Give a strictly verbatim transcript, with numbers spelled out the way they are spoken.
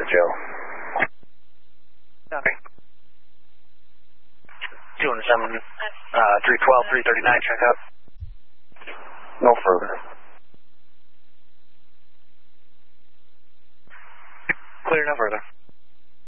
Joe. Copy. two oh seven, uh, three twelve, three thirty-nine, check out. No further. Clear, no further.